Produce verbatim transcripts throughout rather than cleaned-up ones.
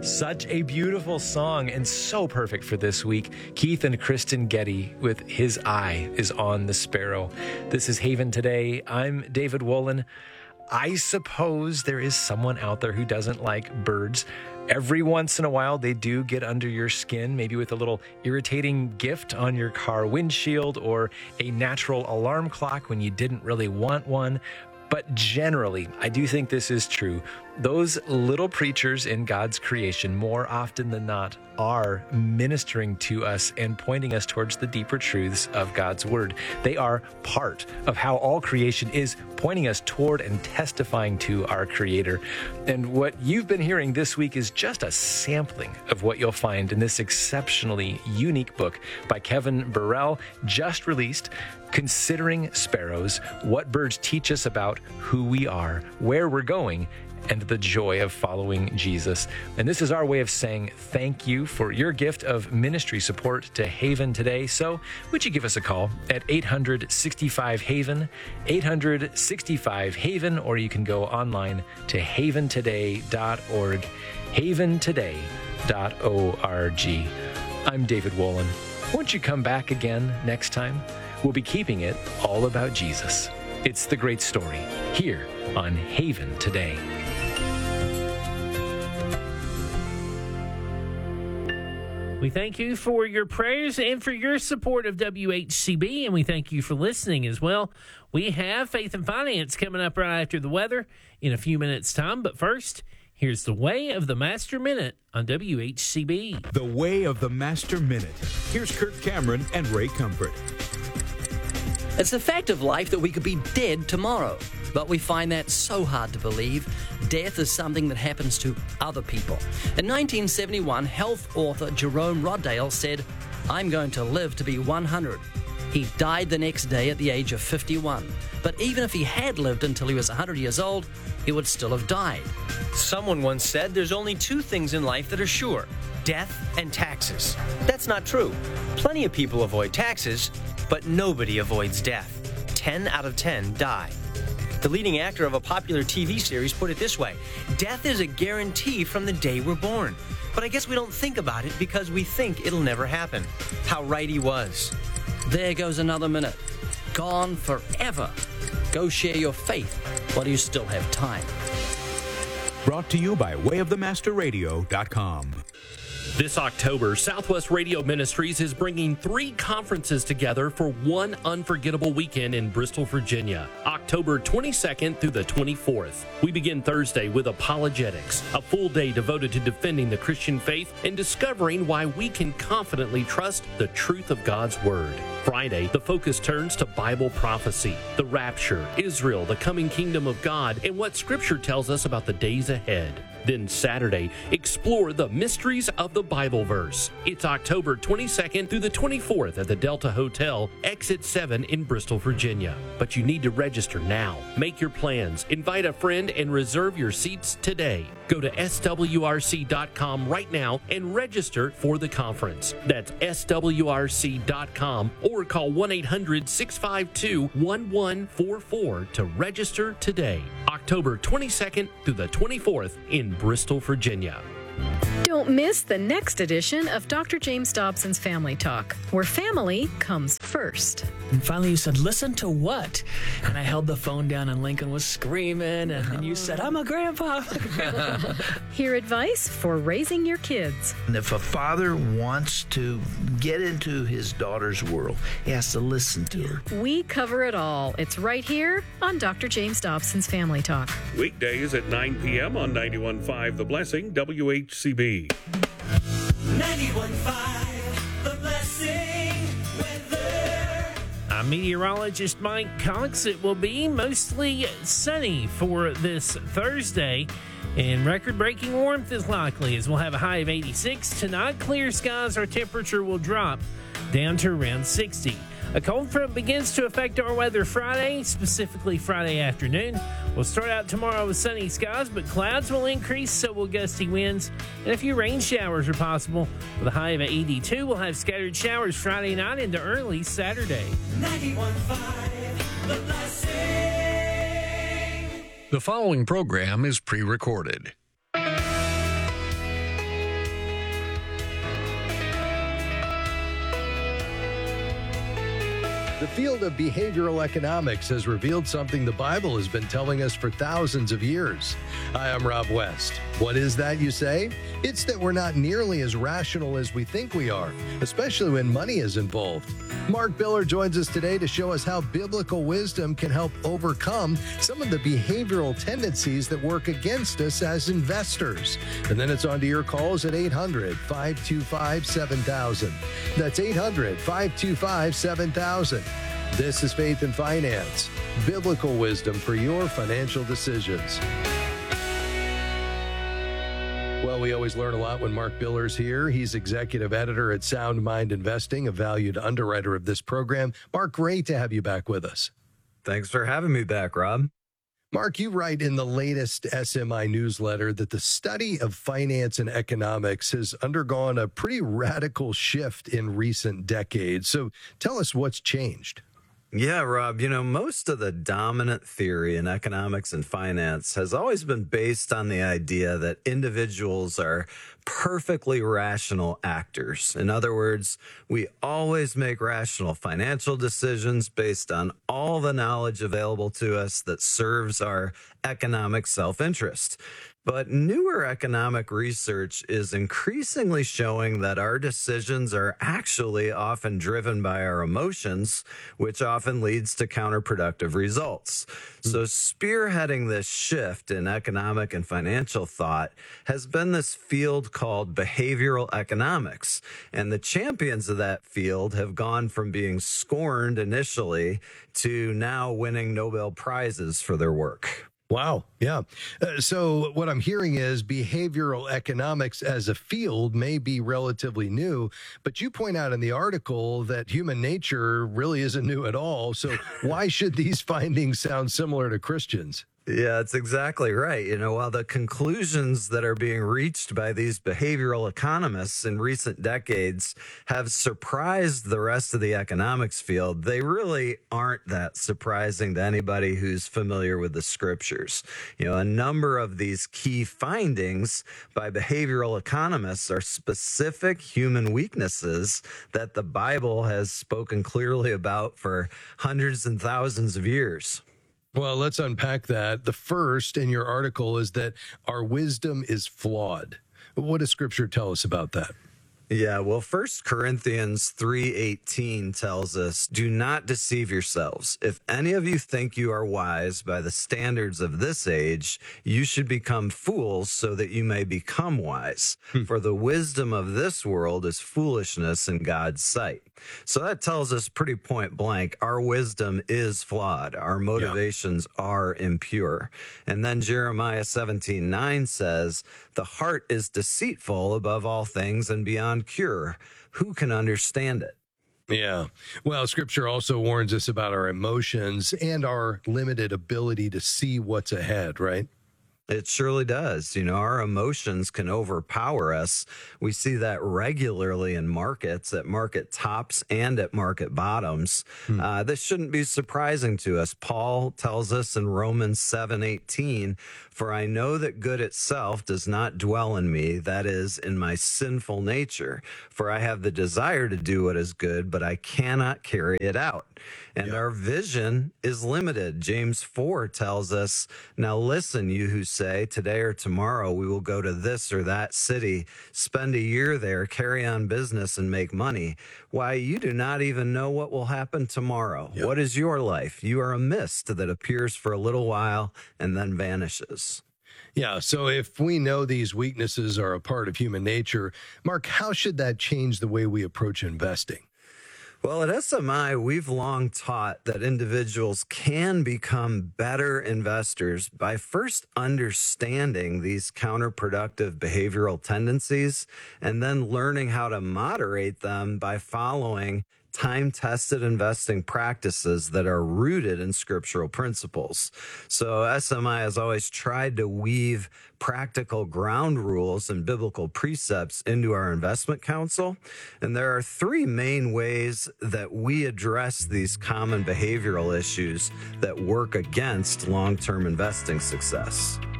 Such a beautiful song and so perfect for this week. Keith and Kristen Getty with His Eye is on the Sparrow. This is Haven Today. I'm David Wolin. I suppose there is someone out there who doesn't like birds. Every once in a while, they do get under your skin, maybe with a little irritating gift on your car windshield or a natural alarm clock when you didn't really want one. But generally, I do think this is true. Those little preachers in God's creation, more often than not, are ministering to us and pointing us towards the deeper truths of God's Word. They are part of how all creation is pointing us toward and testifying to our Creator. And what you've been hearing this week is just a sampling of what you'll find in this exceptionally unique book by Kevin Burrell, just released, Considering Sparrows, What Birds Teach Us About Who We Are, Where We're Going, and the Joy of Following Jesus. And this is our way of saying thank you for your gift of ministry support to Haven Today. So would you give us a call at eight hundred sixty-five Haven, eight hundred sixty-five Haven, or you can go online to haven today dot org, haven today dot org. I'm David Wolin. Won't you come back again next time? We'll be keeping it all about Jesus. It's the great story here on Haven Today. We thank you for your prayers and for your support of W H C B, and we thank you for listening as well. We have Faith and Finance coming up right after the weather in a few minutes' time, but first, here's the Way of the Master Minute on W H C B. The Way of the Master Minute. Here's Kurt Cameron and Ray Comfort. It's a fact of life that we could be dead tomorrow, but we find that so hard to believe. Death is something that happens to other people. In nineteen seventy-one, health author Jerome Roddale said, "I'm going to live to be one hundred. He died the next day at the age of fifty-one. But even if he had lived until he was one hundred years old, he would still have died." Someone once said there's only two things in life that are sure: death and taxes. That's not true. Plenty of people avoid taxes, but nobody avoids death. Ten out of ten die. The leading actor of a popular T V series put it this way: death is a guarantee from the day we're born. But I guess we don't think about it because we think it'll never happen. How right he was. There goes another minute. Gone forever. Go share your faith while you still have time. Brought to you by way of the master radio dot com. This October, Southwest Radio Ministries is bringing three conferences together for one unforgettable weekend in Bristol, Virginia, October twenty-second through the twenty-fourth. We begin Thursday with Apologetics, a full day devoted to defending the Christian faith and discovering why we can confidently trust the truth of God's Word. Friday, the focus turns to Bible prophecy, the rapture, Israel, the coming kingdom of God, and what Scripture tells us about the days ahead. Then Saturday, explore the mysteries of the Bible verse. It's October twenty-second through the twenty-fourth at the Delta Hotel, Exit seven in Bristol, Virginia. But you need to register now. Make your plans, invite a friend, and reserve your seats today. Go to S W R C dot com right now and register for the conference. That's S W R C dot com or call one eight hundred six five two one one four four to register today. October twenty-second through the twenty-fourth in Bristol, Virginia. Don't miss the next edition of Doctor James Dobson's Family Talk, where family comes first. And finally you said, "Listen to what?" And I held the phone down and Lincoln was screaming, and, and you said, "I'm a grandpa." Hear advice for raising your kids. And if a father wants to get into his daughter's world, he has to listen to her. We cover it all. It's right here on Doctor James Dobson's Family Talk. Weekdays at nine p.m. on ninety-one point five The Blessing, W H C B. ninety-one point five The Blessing weather. I'm meteorologist Mike Cox. It will be mostly sunny for this Thursday, and record-breaking warmth is likely as we'll have a high of eighty-six. Tonight, clear skies, our temperature will drop down to around sixty. A cold front begins to affect our weather Friday, specifically Friday afternoon. We'll start out tomorrow with sunny skies, but clouds will increase, so will gusty winds, and a few rain showers are possible. With a high of eighty-two, we'll have scattered showers Friday night into early Saturday. ninety-one point five The Blessing. The following program is pre-recorded. The field of behavioral economics has revealed something the Bible has been telling us for thousands of years. Hi, I'm Rob West. What is that, you say? It's that we're not nearly as rational as we think we are, especially when money is involved. Mark Biller joins us today to show us how biblical wisdom can help overcome some of the behavioral tendencies that work against us as investors. And then it's on to your calls at eight hundred, five two five, seven thousand. That's eight hundred, five two five, seven thousand. This is Faith and Finance, biblical wisdom for your financial decisions. Well, we always learn a lot when Mark Biller's here. He's executive editor at Sound Mind Investing, a valued underwriter of this program. Mark, great to have you back with us. Thanks for having me back, Rob. Mark, you write in the latest S M I newsletter that the study of finance and economics has undergone a pretty radical shift in recent decades. So tell us what's changed. Yeah, Rob, you know, most of the dominant theory in economics and finance has always been based on the idea that individuals are perfectly rational actors. In other words, we always make rational financial decisions based on all the knowledge available to us that serves our economic self-interest. But newer economic research is increasingly showing that our decisions are actually often driven by our emotions, which often leads to counterproductive results. So spearheading this shift in economic and financial thought has been this field called behavioral economics. And the champions of that field have gone from being scorned initially to now winning Nobel Prizes for their work. Wow. Yeah. Uh, so what I'm hearing is behavioral economics as a field may be relatively new, but you point out in the article that human nature really isn't new at all. So why should these findings sound similar to Christians? Yeah, that's exactly right. You know, while the conclusions that are being reached by these behavioral economists in recent decades have surprised the rest of the economics field, they really aren't that surprising to anybody who's familiar with the scriptures. You know, a number of these key findings by behavioral economists are specific human weaknesses that the Bible has spoken clearly about for hundreds and thousands of years. Well, let's unpack that. The first in your article is that our wisdom is flawed. What does Scripture tell us about that? Yeah, well, First Corinthians three eighteen tells us, "Do not deceive yourselves. If any of you think you are wise by the standards of this age, you should become fools so that you may become wise. Hmm. For the wisdom of this world is foolishness in God's sight." So that tells us pretty point blank, our wisdom is flawed. Our motivations yeah. are impure. And then Jeremiah seventeen nine says, "The heart is deceitful above all things and beyond cure. Who can understand it?" Yeah. Well, Scripture also warns us about our emotions and our limited ability to see what's ahead, right? It surely does. You know, our emotions can overpower us. We see that regularly in markets, at market tops and at market bottoms. Hmm. Uh, this shouldn't be surprising to us. Paul tells us in Romans seven eighteen, "For I know that good itself does not dwell in me, that is, in my sinful nature. For I have the desire to do what is good, but I cannot carry it out." And yeah. our vision is limited. James four tells us, "Now listen, you who say, today or tomorrow we will go to this or that city, spend a year there, carry on business, and make money. Why, you do not even know what will happen tomorrow. Yep. What is your life? You are a mist that appears for a little while and then vanishes." Yeah, so if we know these weaknesses are a part of human nature, Mark, how should that change the way we approach investing? Well, at S M I, we've long taught that individuals can become better investors by first understanding these counterproductive behavioral tendencies and then learning how to moderate them by following time-tested investing practices that are rooted in scriptural principles. So S M I has always tried to weave practical ground rules and biblical precepts into our investment counsel. And there are three main ways that we address these common behavioral issues that work against long-term investing success.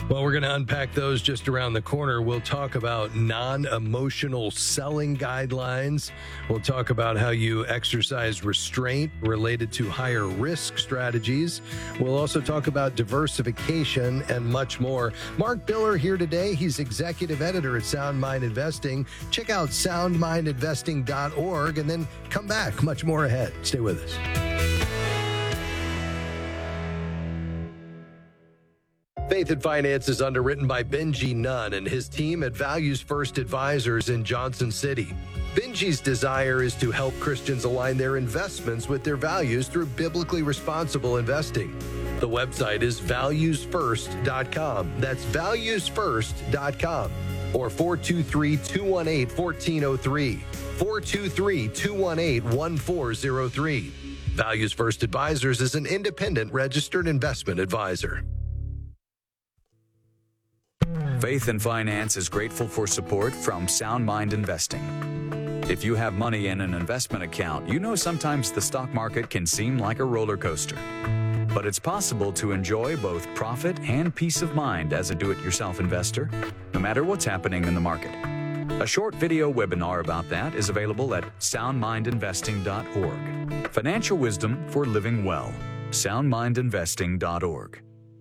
Well, we're going to unpack those just around the corner. We'll talk about non-emotional selling guidelines. We'll talk about how you exercise restraint related to higher risk strategies. We'll also talk about diversification and much more. Mark Biller here today. He's executive editor at Sound Mind Investing. Check out sound mind investing dot org and then come back. Much more ahead. Stay with us. Faith and Finance is underwritten by Benji Nunn and his team at Values First Advisors in Johnson City. Benji's desire is to help Christians align their investments with their values through biblically responsible investing. The website is values first dot com. That's values first dot com. Or four two three, two one eight, one four zero three. four two three, two one eight, one four zero three. Values First Advisors is an independent registered investment advisor. Faith and Finance is grateful for support from Sound Mind Investing. If you have money in an investment account, you know sometimes the stock market can seem like a roller coaster. But it's possible to enjoy both profit and peace of mind as a do-it-yourself investor, no matter what's happening in the market. A short video webinar about that is available at sound mind investing dot org. Financial wisdom for living well. sound mind investing dot org.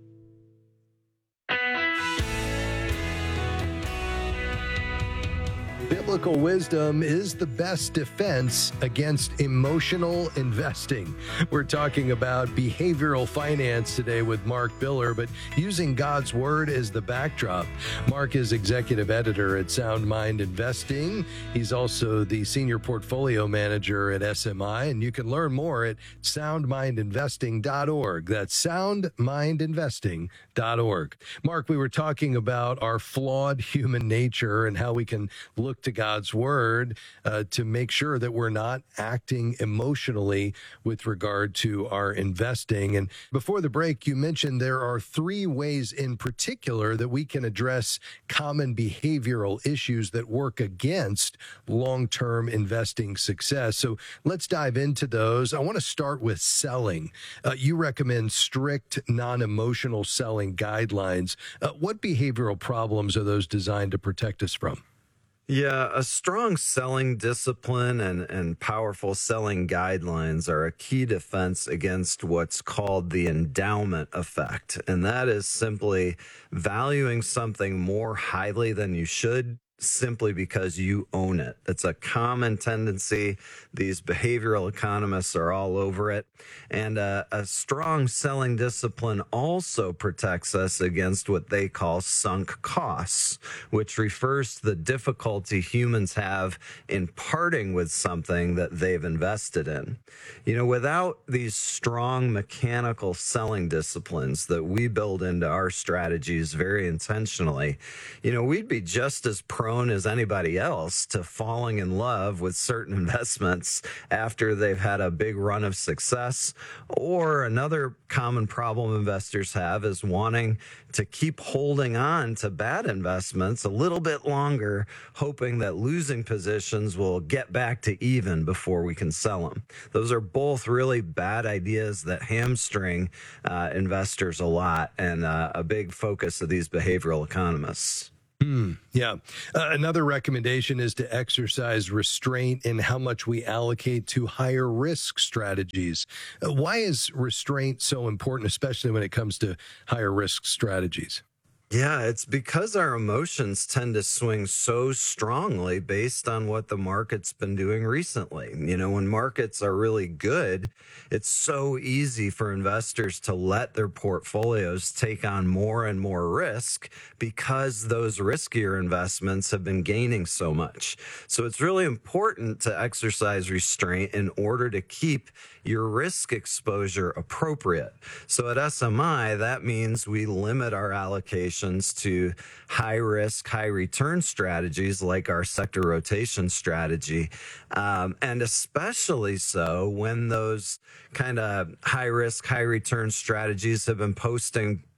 Biblical wisdom is the best defense against emotional investing. We're talking about behavioral finance today with Mark Biller, but using God's Word as the backdrop. Mark is executive editor at Sound Mind Investing. He's also the senior portfolio manager at S M I, and you can learn more at sound mind investing dot org. That's sound mind investing dot org. Mark, we were talking about our flawed human nature and how we can look to God's Word uh, to make sure that we're not acting emotionally with regard to our investing. And before the break, you mentioned there are three ways in particular that we can address common behavioral issues that work against long-term investing success. So let's dive into those. I want to start with selling. Uh, you recommend strict non-emotional selling guidelines. Uh, what behavioral problems are those designed to protect us from? Yeah, a strong selling discipline and, and powerful selling guidelines are a key defense against what's called the endowment effect. And that is simply valuing something more highly than you should simply because you own it. It's a common tendency. These behavioral economists are all over it. And uh, a strong selling discipline also protects us against what they call sunk costs, which refers to the difficulty humans have in parting with something that they've invested in. You know, without these strong mechanical selling disciplines that we build into our strategies very intentionally, you know, we'd be just as prone as anybody else to falling in love with certain investments after they've had a big run of success. Or another common problem investors have is wanting to keep holding on to bad investments a little bit longer, hoping that losing positions will get back to even before we can sell them. Those are both really bad ideas that hamstring uh, investors a lot, and uh, a big focus of these behavioral economists. Mm, yeah. Uh, another recommendation is to exercise restraint in how much we allocate to higher risk strategies. Uh, why is restraint so important, especially when it comes to higher risk strategies? Yeah, it's because our emotions tend to swing so strongly based on what the market's been doing recently. You know, when markets are really good, it's so easy for investors to let their portfolios take on more and more risk because those riskier investments have been gaining so much. So it's really important to exercise restraint in order to keep your risk exposure appropriate. So at S M I, that means we limit our allocation to high risk, high return strategies like our sector rotation strategy. Um, and especially so when those kind of high risk, high return strategies have been posting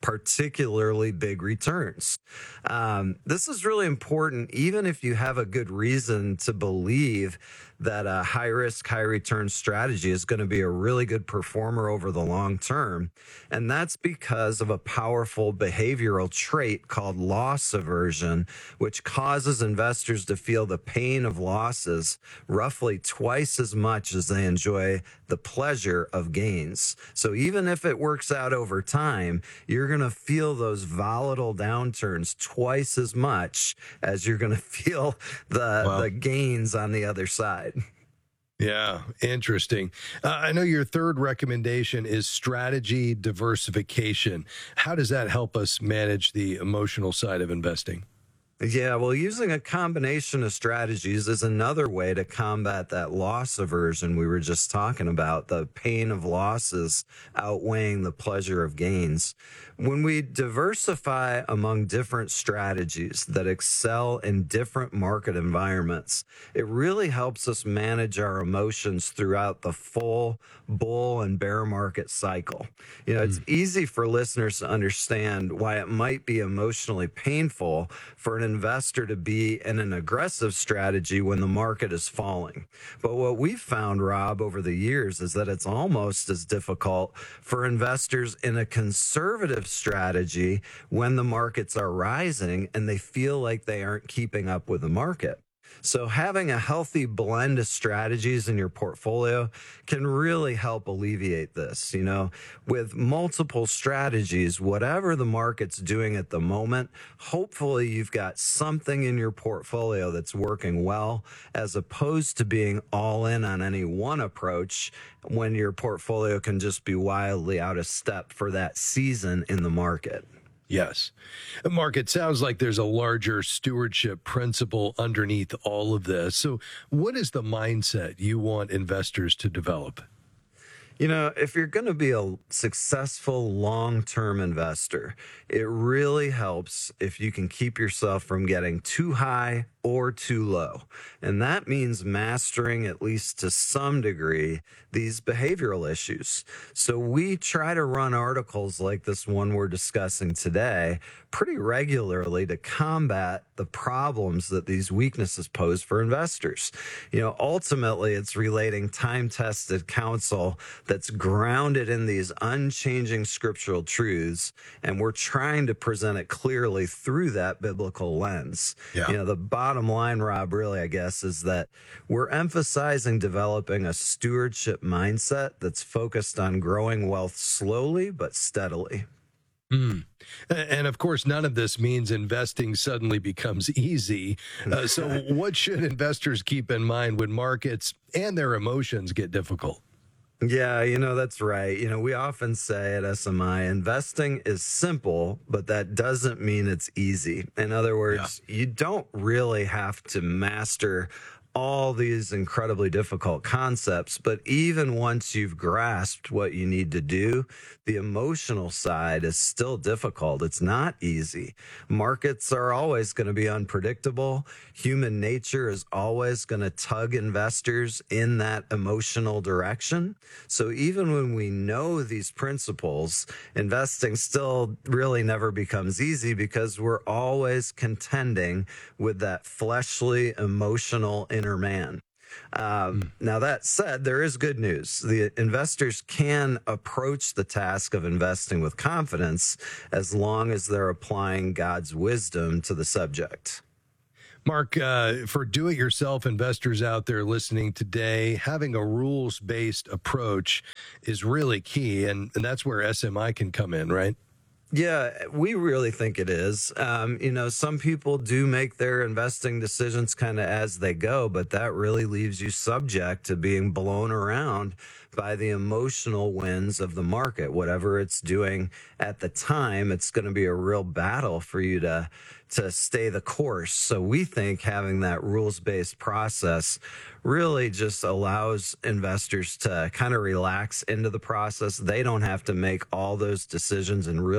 particularly big returns. Um, this is really important, even if you have a good reason to believe that a high risk, high return strategy is going to be a really good performer over the long term. And that's because of a powerful behavioral trait called loss aversion, which causes investors to feel the pain of losses roughly twice as much as they enjoy the pleasure of gains. So even if it works out over time, you're going to feel those volatile downturns twice as much as you're going to feel the, Wow. the gains on the other side. Yeah, interesting. Uh, I know your third recommendation is strategy diversification. How does that help us manage the emotional side of investing? Yeah, well, using a combination of strategies is another way to combat that loss aversion we were just talking about, the pain of losses outweighing the pleasure of gains. When we diversify among different strategies that excel in different market environments, it really helps us manage our emotions throughout the full bull and bear market cycle. You know, it's easy for listeners to understand why it might be emotionally painful for an investor to be in an aggressive strategy when the market is falling. But what we've found, Rob, over the years is that it's almost as difficult for investors in a conservative strategy when the markets are rising and they feel like they aren't keeping up with the market. So having a healthy blend of strategies in your portfolio can really help alleviate this. You know, with multiple strategies, whatever the market's doing at the moment, hopefully you've got something in your portfolio that's working well, as opposed to being all in on any one approach when your portfolio can just be wildly out of step for that season in the market. Yes. Mark, it sounds like there's a larger stewardship principle underneath all of this. So what is the mindset you want investors to develop? You know, if you're going to be a successful long-term investor, it really helps if you can keep yourself from getting too high or too low. And that means mastering, at least to some degree, these behavioral issues. So we try to run articles like this one we're discussing today pretty regularly to combat the problems that these weaknesses pose for investors. You know, ultimately, it's relating time-tested counsel that's grounded in these unchanging scriptural truths, and we're trying to present it clearly through that biblical lens. Yeah. You know, the bottom line, Rob, really, I guess, is that we're emphasizing developing a stewardship mindset that's focused on growing wealth slowly but steadily. Mm. And of course, none of this means investing suddenly becomes easy. Uh, so what should investors keep in mind when markets and their emotions get difficult? Yeah, you know, that's right. You know, we often say at S M I, investing is simple, but that doesn't mean it's easy. In other words, yeah. you don't really have to master all these incredibly difficult concepts, but even once you've grasped what you need to do, the emotional side is still difficult. It's not easy. Markets are always going to be unpredictable. Human nature is always going to tug investors in that emotional direction. So even when we know these principles, investing still really never becomes easy because we're always contending with that fleshly, emotional inner man. Um, now, that said, there is good news. The investors can approach the task of investing with confidence as long as they're applying God's wisdom to the subject. Mark, uh, for do-it-yourself investors out there listening today, having a rules-based approach is really key, and, and that's where S M I can come in, right? Yeah, we really think it is. Um, you know, some people do make their investing decisions kind of as they go, but that really leaves you subject to being blown around by the emotional winds of the market. Whatever it's doing at the time, it's going to be a real battle for you to to stay the course. So we think having that rules-based process really just allows investors to kind of relax into the process. They don't have to make all those decisions in real